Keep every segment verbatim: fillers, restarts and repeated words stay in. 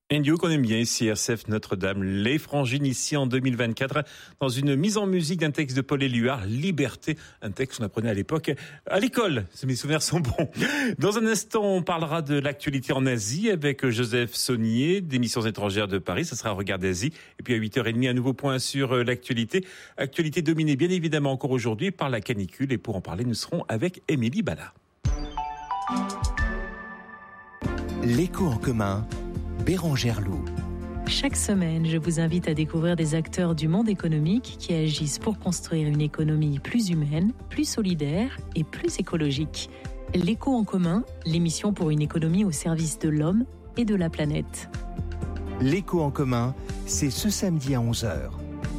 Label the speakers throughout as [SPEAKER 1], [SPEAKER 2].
[SPEAKER 1] Un duo qu'on aime bien ici, R C F Notre-Dame, Les Frangines, ici en deux mille vingt-quatre, dans une mise en musique d'un texte de Paul Éluard, Liberté, un texte qu'on apprenait à l'époque à l'école, si mes souvenirs sont bons. Dans un instant, on parlera de l'actualité en Asie avec Joseph Saunier, d'émissions étrangères de Paris, ça sera Regard d'Asie. Et puis à huit heures trente, un nouveau point sur l'actualité. Actualité dominée bien évidemment encore aujourd'hui par la canicule. Et pour en parler, nous serons avec Émilie Bala.
[SPEAKER 2] L'écho en commun, Bérangère Loup.
[SPEAKER 3] Chaque semaine, je vous invite à découvrir des acteurs du monde économique qui agissent pour construire une économie plus humaine, plus solidaire et plus écologique. L'écho en commun, l'émission pour une économie au service de l'homme et de la planète.
[SPEAKER 2] L'écho en commun, c'est ce samedi à onze heures.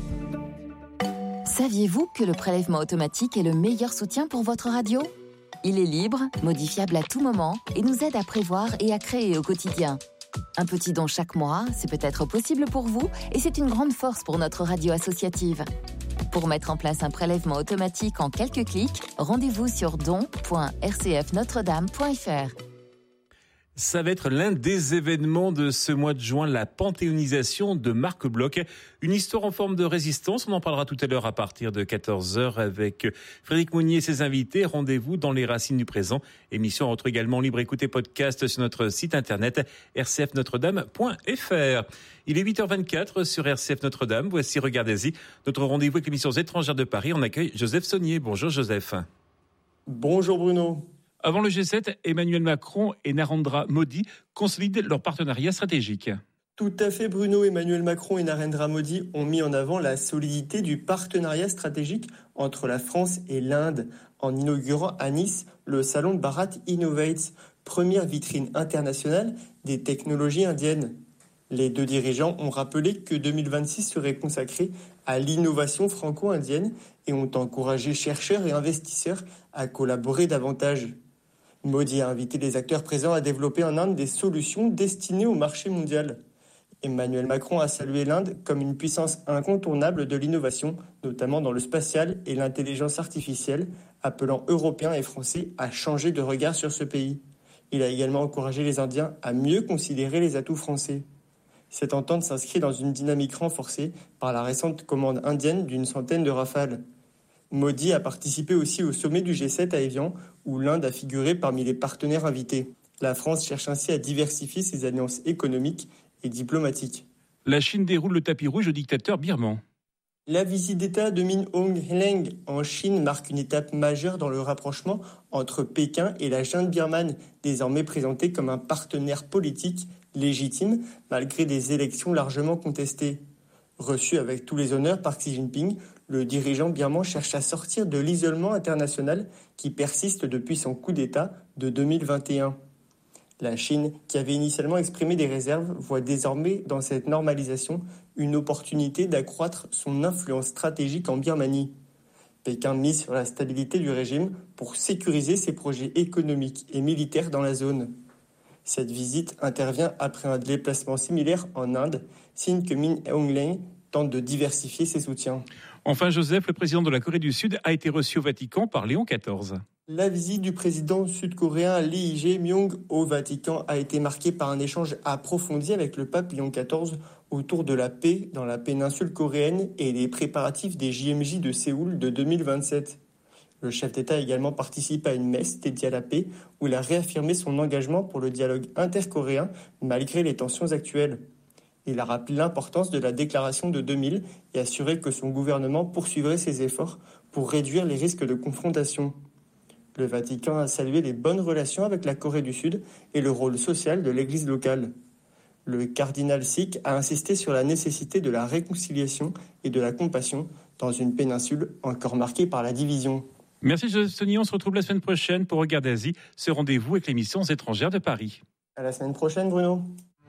[SPEAKER 4] Saviez-vous que le prélèvement automatique est le meilleur soutien pour votre radio ? Il est libre, modifiable à tout moment et nous aide à prévoir et à créer au quotidien. Un petit don chaque mois, c'est peut-être possible pour vous et c'est une grande force pour notre radio associative. Pour mettre en place un prélèvement automatique en quelques clics, rendez-vous sur don point r c f notre dame point f r.
[SPEAKER 1] Ça va être l'un des événements de ce mois de juin, la panthéonisation de Marc Bloch. Une histoire en forme de résistance. On en parlera tout à l'heure à partir de quatorze heures avec Frédéric Mounier et ses invités. Rendez-vous dans les racines du présent. Émission à retrouver également libre écoute et podcast sur notre site internet r c f notre dame point f r. Il est huit heures vingt-quatre sur R C F Notre-Dame. Voici Regardez-y, notre rendez-vous avec l'émission étrangères de Paris. On accueille Joseph Saunier. Bonjour Joseph.
[SPEAKER 5] Bonjour Bruno.
[SPEAKER 1] Avant le G sept, Emmanuel Macron et Narendra Modi consolident leur partenariat stratégique.
[SPEAKER 5] Tout à fait Bruno, Emmanuel Macron et Narendra Modi ont mis en avant la solidité du partenariat stratégique entre la France et l'Inde en inaugurant à Nice le salon Bharat Innovates, première vitrine internationale des technologies indiennes. Les deux dirigeants ont rappelé que deux mille vingt-six serait consacré à l'innovation franco-indienne et ont encouragé chercheurs et investisseurs à collaborer davantage. Modi a invité les acteurs présents à développer en Inde des solutions destinées au marché mondial. Emmanuel Macron a salué l'Inde comme une puissance incontournable de l'innovation, notamment dans le spatial et l'intelligence artificielle, appelant Européens et Français à changer de regard sur ce pays. Il a également encouragé les Indiens à mieux considérer les atouts français. Cette entente s'inscrit dans une dynamique renforcée par la récente commande indienne d'une centaine de Rafales. Modi a participé aussi au sommet du G sept à Évian, où l'Inde a figuré parmi les partenaires invités. La France cherche ainsi à diversifier ses alliances économiques et diplomatiques.
[SPEAKER 1] La Chine déroule le tapis rouge au dictateur birman.
[SPEAKER 5] La visite d'État de Min Aung-Hlaing en Chine marque une étape majeure dans le rapprochement entre Pékin et la junte birmane, désormais présentée comme un partenaire politique légitime malgré des élections largement contestées. Reçu avec tous les honneurs par Xi Jinping, le dirigeant birman cherche à sortir de l'isolement international qui persiste depuis son coup d'État de deux mille vingt et un. La Chine, qui avait initialement exprimé des réserves, voit désormais dans cette normalisation une opportunité d'accroître son influence stratégique en Birmanie. Pékin mise sur la stabilité du régime pour sécuriser ses projets économiques et militaires dans la zone. Cette visite intervient après un déplacement similaire en Inde, signe que Min Aung-Hlaing tente de diversifier ses soutiens.
[SPEAKER 1] Enfin, Joseph, le président de la Corée du Sud, a été reçu au Vatican par Léon quatorze.
[SPEAKER 5] La visite du président sud-coréen Lee Jae-myung au Vatican a été marquée par un échange approfondi avec le pape Léon quatorze autour de la paix dans la péninsule coréenne et des préparatifs des J M J de Séoul de deux mille vingt-sept. Le chef d'État a également participé à une messe dédiée à la paix où il a réaffirmé son engagement pour le dialogue intercoréen malgré les tensions actuelles. Il a rappelé l'importance de la déclaration de deux mille et assuré que son gouvernement poursuivrait ses efforts pour réduire les risques de confrontation. Le Vatican a salué les bonnes relations avec la Corée du Sud et le rôle social de l'Église locale. Le cardinal Sikh a insisté sur la nécessité de la réconciliation et de la compassion dans une péninsule encore marquée par la division.
[SPEAKER 1] Merci Joseph Saunier, on se retrouve la semaine prochaine pour Regarder Asie, ce rendez-vous avec l'émission étrangères de Paris.
[SPEAKER 5] À la semaine prochaine Bruno.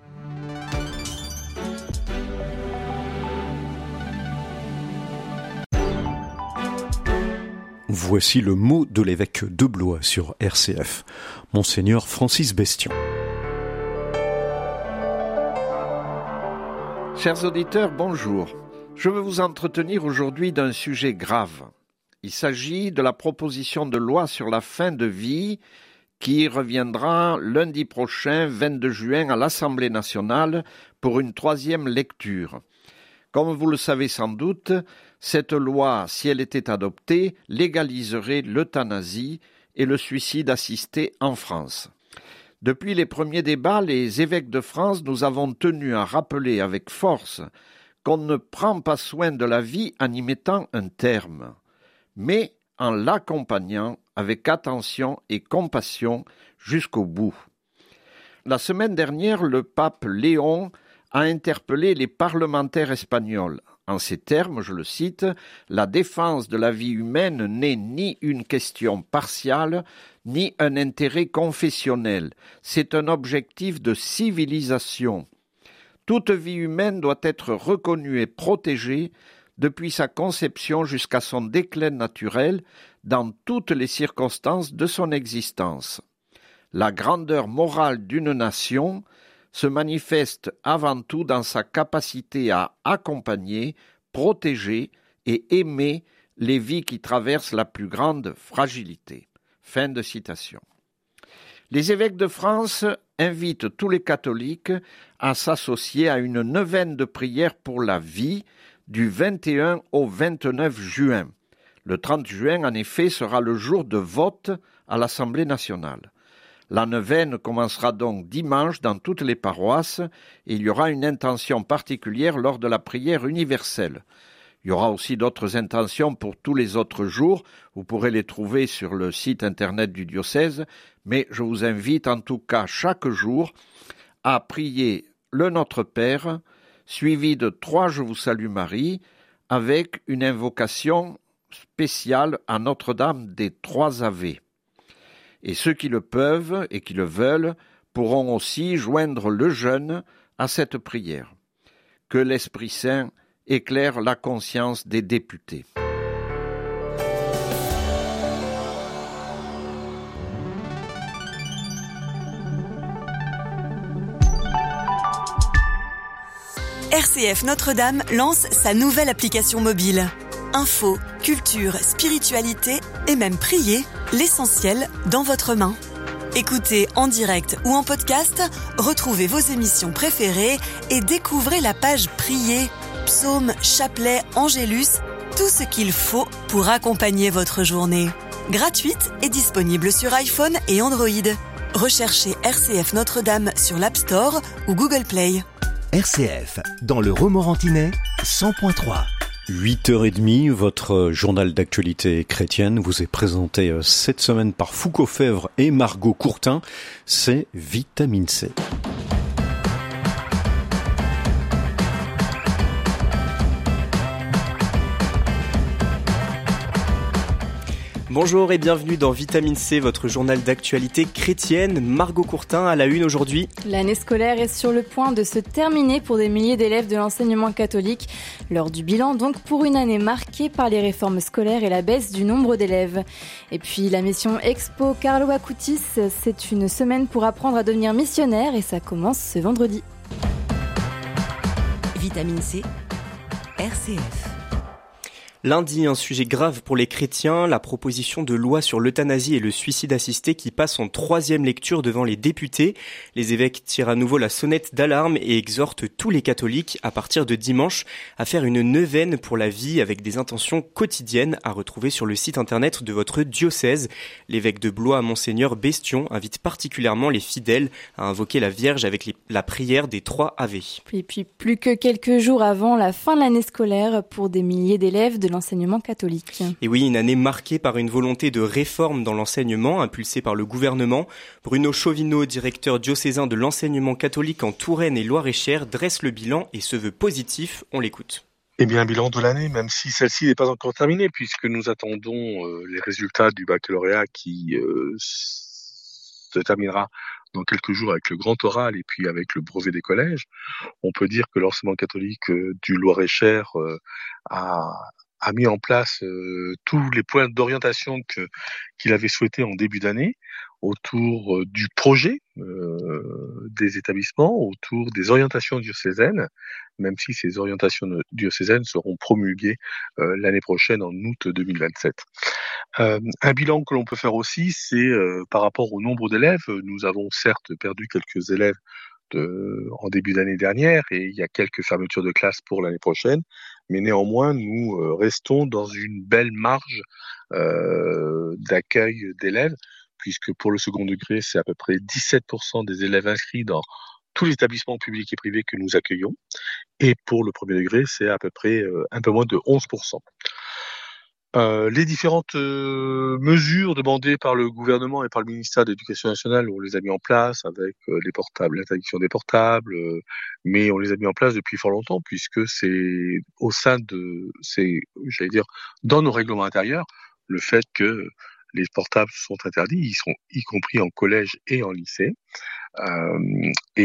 [SPEAKER 6] Voici le mot de l'évêque de Blois sur R C F, Monseigneur Francis Bestion.
[SPEAKER 7] Chers auditeurs, bonjour. Je veux vous entretenir aujourd'hui d'un sujet grave. Il s'agit de la proposition de loi sur la fin de vie qui reviendra lundi prochain, vingt-deux juin, à l'Assemblée nationale pour une troisième lecture. Comme vous le savez sans doute, cette loi, si elle était adoptée, légaliserait l'euthanasie et le suicide assisté en France. Depuis les premiers débats, les évêques de France, nous avons tenu à rappeler avec force qu'on ne prend pas soin de la vie en y mettant un terme, mais en l'accompagnant avec attention et compassion jusqu'au bout. La semaine dernière, le pape Léon a interpellé les parlementaires espagnols. En ces termes, je le cite, « La défense de la vie humaine n'est ni une question partiale, ni un intérêt confessionnel. C'est un objectif de civilisation. Toute vie humaine doit être reconnue et protégée depuis sa conception jusqu'à son déclin naturel dans toutes les circonstances de son existence. La grandeur morale d'une nation se manifeste avant tout dans sa capacité à accompagner, protéger et aimer les vies qui traversent la plus grande fragilité. » Fin de citation. Les évêques de France invitent tous les catholiques à s'associer à une neuvaine de prière pour la vie du vingt et un au vingt-neuf juin. Le trente juin, en effet, sera le jour de vote à l'Assemblée nationale. La neuvaine commencera donc dimanche dans toutes les paroisses et il y aura une intention particulière lors de la prière universelle. Il y aura aussi d'autres intentions pour tous les autres jours. Vous pourrez les trouver sur le site internet du diocèse, mais je vous invite en tout cas chaque jour à prier le Notre Père, suivi de trois Je vous salue Marie, avec une invocation spéciale à Notre-Dame des Trois Ave. Et ceux qui le peuvent et qui le veulent pourront aussi joindre le jeûne à cette prière. Que l'Esprit Saint éclaire la conscience des députés.
[SPEAKER 8] R C F Notre-Dame lance sa nouvelle application mobile. Info, culture, spiritualité et même prier, l'essentiel dans votre main. Écoutez en direct ou en podcast, retrouvez vos émissions préférées et découvrez la page Prier, psaumes, chapelets, angélus, tout ce qu'il faut pour accompagner votre journée. Gratuite et disponible sur iPhone et Android. Recherchez R C F Notre-Dame sur l'App Store ou Google Play.
[SPEAKER 2] R C F, dans le Romorantinais, cent point trois.
[SPEAKER 6] huit heures trente, votre journal d'actualité chrétienne vous est présenté cette semaine par Foucault Fèvre et Margot Courtin. C'est Vitamine C.
[SPEAKER 9] Bonjour et bienvenue dans Vitamine C, votre journal d'actualité chrétienne. Margot Courtin à la une aujourd'hui.
[SPEAKER 10] L'année scolaire est sur le point de se terminer pour des milliers d'élèves de l'enseignement catholique. L'heure du bilan donc pour une année marquée par les réformes scolaires et la baisse du nombre d'élèves. Et puis la mission Expo Carlo Acutis, c'est une semaine pour apprendre à devenir missionnaire et ça commence ce vendredi.
[SPEAKER 8] Vitamine C, R C F.
[SPEAKER 9] Lundi, un sujet grave pour les chrétiens, la proposition de loi sur l'euthanasie et le suicide assisté qui passe en troisième lecture devant les députés. Les évêques tirent à nouveau la sonnette d'alarme et exhortent tous les catholiques à partir de dimanche à faire une neuvaine pour la vie avec des intentions quotidiennes à retrouver sur le site internet de votre diocèse. L'évêque de Blois, Monseigneur Bestion, invite particulièrement les fidèles à invoquer la Vierge avec les, la prière des trois Ave.
[SPEAKER 10] Et puis plus que quelques jours avant la fin de l'année scolaire pour des milliers d'élèves de l'enseignement catholique.
[SPEAKER 9] Et oui, une année marquée par une volonté de réforme dans l'enseignement impulsée par le gouvernement. Bruno Chauvineau, directeur diocésain de l'enseignement catholique en Touraine et Loir-et-Cher, dresse le bilan et se veut positif. On l'écoute.
[SPEAKER 11] Eh bien, bilan de l'année, même si celle-ci n'est pas encore terminée, puisque nous attendons euh, les résultats du baccalauréat qui euh, se terminera dans quelques jours avec le grand oral et puis avec le brevet des collèges. On peut dire que l'enseignement catholique euh, du Loir-et-Cher euh, a a mis en place euh, tous les points d'orientation que, qu'il avait souhaité en début d'année autour euh, du projet euh, des établissements, autour des orientations diocésaines, même si ces orientations diocésaines seront promulguées euh, l'année prochaine en août deux mille vingt-sept. Euh, un bilan que l'on peut faire aussi, c'est euh, par rapport au nombre d'élèves. Nous avons certes perdu quelques élèves de, en début d'année dernière et il y a quelques fermetures de classes pour l'année prochaine, mais néanmoins, nous euh, restons dans une belle marge euh, d'accueil d'élèves, puisque pour le second degré, c'est à peu près dix-sept pour cent des élèves inscrits dans tous les établissements publics et privés que nous accueillons. Et pour le premier degré, c'est à peu près euh, un peu moins de onze pour cent. Euh, les différentes euh, mesures demandées par le gouvernement et par le ministère de l'Éducation nationale, on les a mis en place avec euh, les portables, l'interdiction des portables, euh, mais on les a mis en place depuis fort longtemps puisque c'est au sein de, c'est, j'allais dire, dans nos règlements intérieurs, le fait que les portables sont interdits, ils sont y compris en collège et en lycée. Euh, et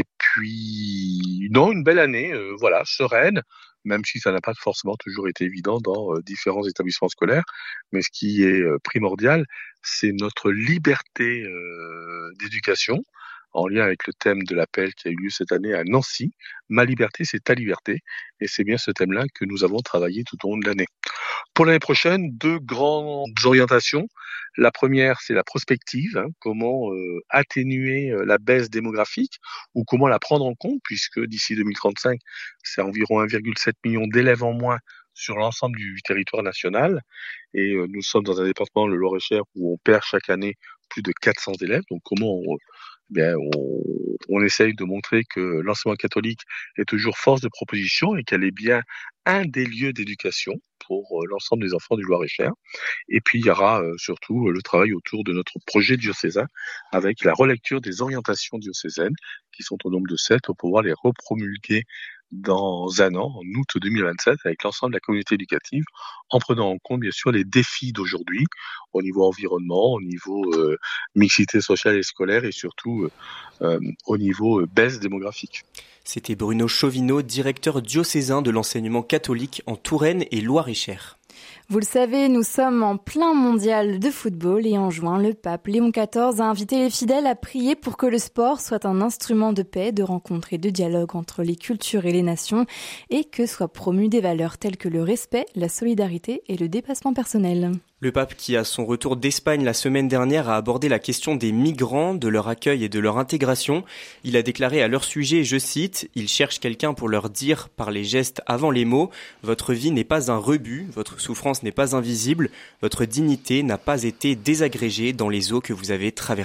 [SPEAKER 11] puis, non, une belle année, euh, voilà, sereine, même si ça n'a pas forcément toujours été évident dans euh, différents établissements scolaires. Mais ce qui est euh, primordial, c'est notre liberté euh, d'éducation, en lien avec le thème de l'appel qui a eu lieu cette année à Nancy. Ma liberté, c'est ta liberté. Et c'est bien ce thème-là que nous avons travaillé tout au long de l'année. Pour l'année prochaine, deux grandes orientations. La première, c'est la prospective, hein, comment euh, atténuer euh, la baisse démographique ou comment la prendre en compte, puisque d'ici deux mille trente-cinq, c'est environ un virgule sept million d'élèves en moins sur l'ensemble du territoire national. Et euh, nous sommes dans un département, le Loir-et-Cher, où on perd chaque année plus de quatre cents élèves. Donc comment on, bien, on, on essaye de montrer que l'enseignement catholique est toujours force de proposition et qu'elle est bien un des lieux d'éducation pour euh, l'ensemble des enfants du Loir-et-Cher. Et puis, il y aura euh, surtout euh, le travail autour de notre projet diocésain avec la relecture des orientations diocésaines qui sont au nombre de sept pour pouvoir les repromulguer dans un an, en août deux mille vingt-sept, avec l'ensemble de la communauté éducative, en prenant en compte, bien sûr, les défis d'aujourd'hui, au niveau environnement, au niveau euh, mixité sociale et scolaire, et surtout euh, au niveau euh, baisse démographique.
[SPEAKER 9] C'était Bruno Chauvineau, directeur diocésain de l'enseignement catholique en Touraine et Loir-et-Cher.
[SPEAKER 10] Vous le savez, nous sommes en plein mondial de football et en juin, le pape Léon quatorze a invité les fidèles à prier pour que le sport soit un instrument de paix, de rencontre et de dialogue entre les cultures et les nations et que soient promues des valeurs telles que le respect, la solidarité et le dépassement personnel.
[SPEAKER 9] Le pape qui, à son retour d'Espagne la semaine dernière, a abordé la question des migrants, de leur accueil et de leur intégration. Il a déclaré à leur sujet, je cite, « Ils cherchent quelqu'un pour leur dire par les gestes avant les mots, votre vie n'est pas un rebut, votre souffrance n'est pas invisible, votre dignité n'a pas été désagrégée dans les eaux que vous avez traversées. »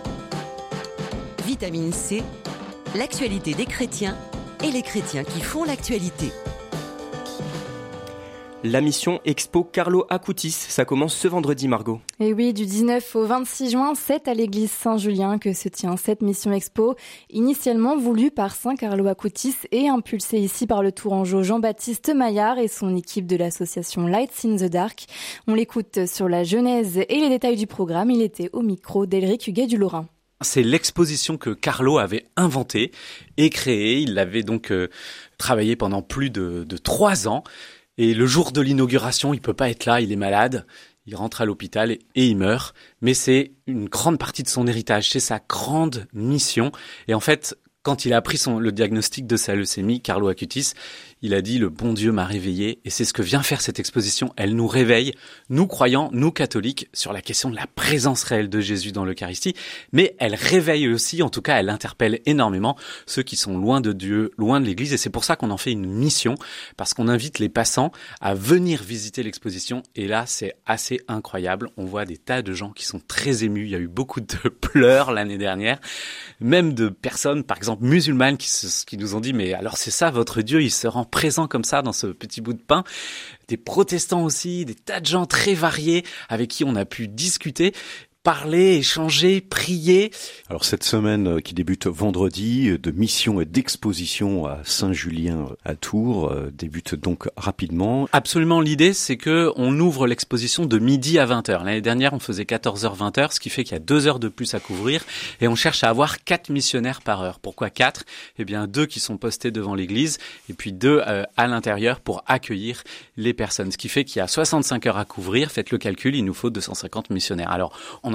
[SPEAKER 12] Vitamine C, l'actualité des chrétiens et les chrétiens qui font l'actualité.
[SPEAKER 9] La mission Expo Carlo Acutis, ça commence ce vendredi, Margot.
[SPEAKER 10] Et oui, du dix-neuf au vingt-six juin, c'est à l'église Saint-Julien que se tient cette mission Expo, initialement voulue par Saint Carlo Acutis et impulsée ici par le Tourangeau Jean-Baptiste Maillard et son équipe de l'association Lights in the Dark. On l'écoute sur la genèse et les détails du programme. Il était au micro d'Elric Huguet du Lorrain.
[SPEAKER 13] C'est l'exposition que Carlo avait inventée et créée. Il l'avait donc euh, travaillé pendant plus de, de trois ans. Et le jour de l'inauguration, il peut pas être là, il est malade, il rentre à l'hôpital et, et il meurt. Mais c'est une grande partie de son héritage, c'est sa grande mission. Et en fait, quand il a appris son, le diagnostic de sa leucémie, Carlo Acutis, il a dit « Le bon Dieu m'a réveillé ». Et c'est ce que vient faire cette exposition. Elle nous réveille, nous croyants, nous catholiques, sur la question de la présence réelle de Jésus dans l'Eucharistie. Mais elle réveille aussi, en tout cas, elle interpelle énormément ceux qui sont loin de Dieu, loin de l'Église. Et c'est pour ça qu'on en fait une mission, parce qu'on invite les passants à venir visiter l'exposition. Et là, c'est assez incroyable. On voit des tas de gens qui sont très émus. Il y a eu beaucoup de pleurs l'année dernière. Même de personnes, par exemple, musulmanes qui, se, qui nous ont dit « Mais alors c'est ça votre Dieu, il se rend présent comme ça dans ce petit bout de pain ». Des protestants aussi, des tas de gens très variés avec qui on a pu discuter, parler, échanger, prier.
[SPEAKER 6] Alors cette semaine qui débute vendredi de mission et d'exposition à Saint-Julien à Tours débute donc rapidement.
[SPEAKER 13] Absolument, l'idée c'est que on ouvre l'exposition de midi à vingt heures. L'année dernière on faisait quatorze heures vingt heures, ce qui fait qu'il y a deux heures de plus à couvrir et on cherche à avoir quatre missionnaires par heure. Pourquoi quatre ? Eh bien deux qui sont postés devant l'église et puis deux euh, à l'intérieur pour accueillir les personnes. Ce qui fait qu'il y a soixante-cinq heures à couvrir. Faites le calcul, il nous faut deux cent cinquante missionnaires. Alors on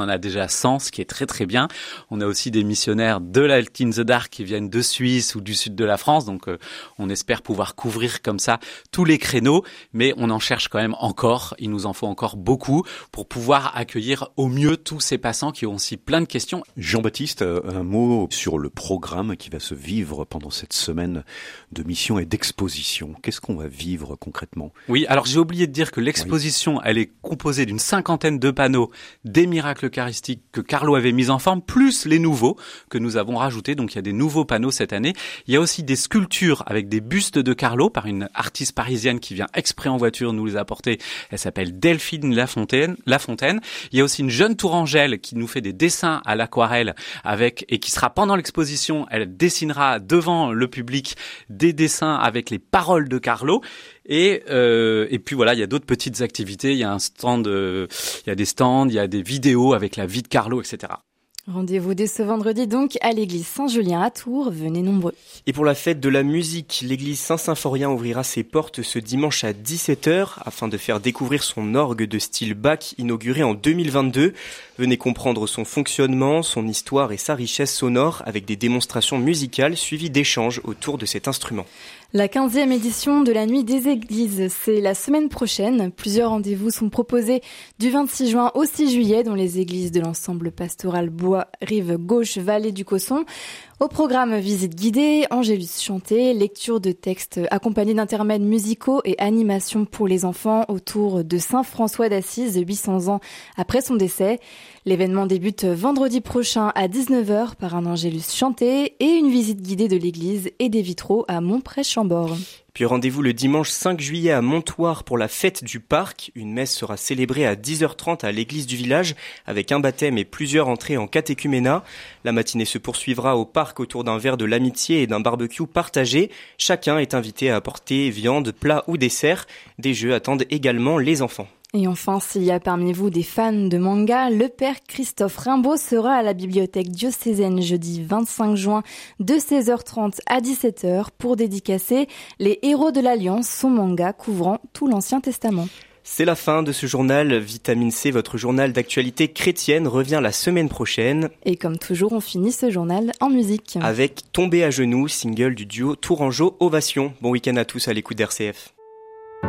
[SPEAKER 13] en a déjà cent, ce qui est très très bien. On a aussi des missionnaires de la Light in the Dark qui viennent de Suisse ou du sud de la France, donc euh, on espère pouvoir couvrir comme ça tous les créneaux, mais on en cherche quand même encore, il nous en faut encore beaucoup pour pouvoir accueillir au mieux tous ces passants qui ont aussi plein de questions.
[SPEAKER 6] Jean-Baptiste, un mot sur le programme qui va se vivre pendant cette semaine de mission et d'exposition. Qu'est-ce qu'on va vivre concrètement ?
[SPEAKER 13] Oui, alors j'ai oublié de dire que l'exposition, oui. elle est composée d'une cinquantaine de panneaux des miracles eucharistiques que Carlo avait mis en forme, plus les nouveaux que nous avons rajoutés. Donc il y a des nouveaux panneaux cette année. Il y a aussi des sculptures avec des bustes de Carlo par une artiste parisienne qui vient exprès en voiture nous les apporter. Elle s'appelle Delphine Lafontaine. Lafontaine. Il y a aussi une jeune tourangelle qui nous fait des dessins à l'aquarelle avec et qui sera pendant l'exposition. Elle dessinera devant le public des dessins avec les paroles de Carlo. Et euh, et puis voilà, il y a d'autres petites activités. Il y a un stand, euh, il y a des stands, il y a des vidéos avec la vie de Carlo, et cetera.
[SPEAKER 10] Rendez-vous dès ce vendredi donc à l'église Saint-Julien à Tours. Venez nombreux.
[SPEAKER 9] Et pour la fête de la musique, l'église Saint-Symphorien ouvrira ses portes ce dimanche à dix-sept heures afin de faire découvrir son orgue de style Bach inauguré en deux mille vingt-deux. Venez comprendre son fonctionnement, son histoire et sa richesse sonore avec des démonstrations musicales suivies d'échanges autour de cet instrument.
[SPEAKER 10] La quinzième édition de la Nuit des Églises, c'est la semaine prochaine. Plusieurs rendez-vous sont proposés du vingt-six juin au six juillet dans les églises de l'ensemble pastoral Bois, Rive Gauche, Vallée du Cosson. Au programme, visite guidée, angélus chanté, lecture de textes accompagnés d'intermèdes musicaux et animations pour les enfants autour de Saint François d'Assise, huit cents ans après son décès. L'événement débute vendredi prochain à dix-neuf heures par un angélus chanté et une visite guidée de l'église et des vitraux à Montprès-Chambord.
[SPEAKER 9] Puis rendez-vous le dimanche cinq juillet à Montoire pour la fête du parc. Une messe sera célébrée à dix heures trente à l'église du village avec un baptême et plusieurs entrées en catéchuménat. La matinée se poursuivra au parc autour d'un verre de l'amitié et d'un barbecue partagé. Chacun est invité à apporter viande, plat ou dessert. Des jeux attendent également les enfants.
[SPEAKER 10] Et enfin, s'il y a parmi vous des fans de manga, le père Christophe Rimbaud sera à la bibliothèque diocésaine jeudi vingt-cinq juin de seize heures trente à dix-sept heures pour dédicacer Les Héros de l'Alliance, son manga couvrant tout l'Ancien Testament.
[SPEAKER 9] C'est la fin de ce journal. Vitamine C, votre journal d'actualité chrétienne, revient la semaine prochaine.
[SPEAKER 10] Et comme toujours, on finit ce journal en musique.
[SPEAKER 9] Avec Tomber à genoux, single du duo Tourangeau Ovation. Bon week-end à tous à l'écoute d'R C F.